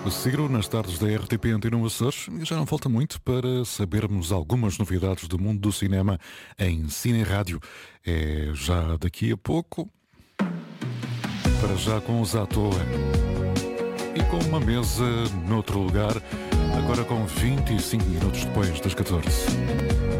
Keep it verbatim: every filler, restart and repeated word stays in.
Ciro, nas tardes da R T P Antena Açores, e já não falta muito para sabermos algumas novidades do mundo do cinema em Cine Rádio. É já daqui a pouco, para já com os atores e com uma mesa noutro lugar, agora com vinte e cinco minutos depois das catorze.